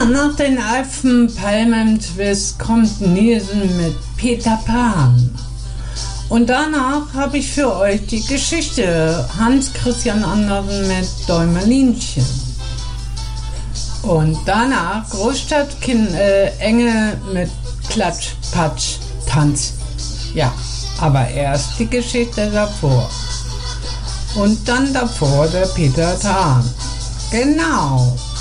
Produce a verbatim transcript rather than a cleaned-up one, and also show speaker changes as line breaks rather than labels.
Nach den Alpenpalmen-Twist kommt Nielsen mit Peter Pan. Und danach habe ich für euch die Geschichte Hans Christian Andersen mit Däumelinchen. Und danach Großstadtkind äh, Engel mit Klatsch, Patsch, Tanz. Ja, aber erst die Geschichte davor. Und dann davor der Peter Pan. Genau.